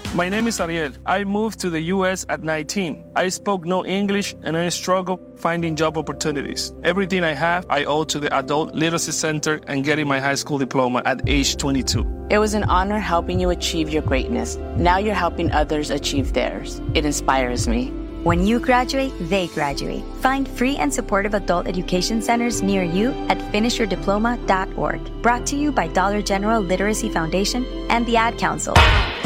My name is Ariel. I moved to the US at 19. I spoke no English and I struggled finding job opportunities. Everything I have, I owe to the Adult Literacy Center and getting my high school diploma at age 22. It was an honor helping you achieve your greatness. Now you're helping others achieve theirs. It inspires me. When you graduate, they graduate. Find free and supportive adult education centers near you at finishyourdiploma.org. Brought to you by Dollar General Literacy Foundation and the Ad Council.